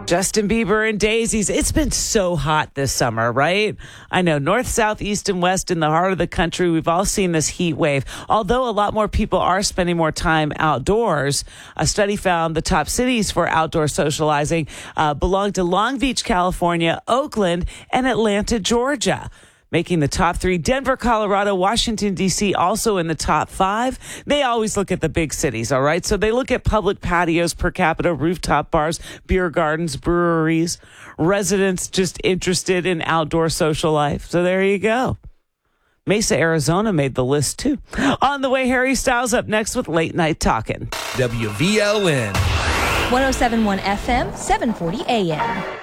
Justin Bieber and daisies. It's been so hot this summer, right? I know, north, south, east, and west in the heart of the country, we've all seen this heat wave. Although a lot more people are spending more time outdoors, a study found the top cities for outdoor socializing belong to Long Beach, California, Oakland, and Atlanta, Georgia. Making the top three, Denver, Colorado, Washington, D.C., also in the top five. They always look at the big cities, all right? So they look at public patios per capita, rooftop bars, beer gardens, breweries, residents just interested in outdoor social life. So there you go. Mesa, Arizona made the list, too. On the way, Harry Styles up next with Late Night Talkin'. WVLN. 107.1 FM, 740 AM.